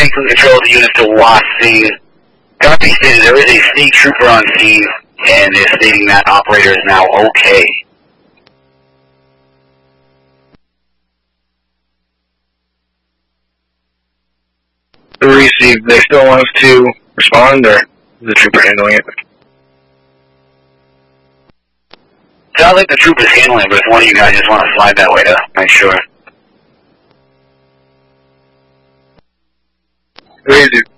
Franklin controls the units to Wassing. Copy stated there is a state trooper on scene, and is stating that operator is now okay. Received. They still want us to respond, or is the trooper handling it? Sounds like the trooper's handling it, but if one of you guys just want to slide that way to make sure. Received.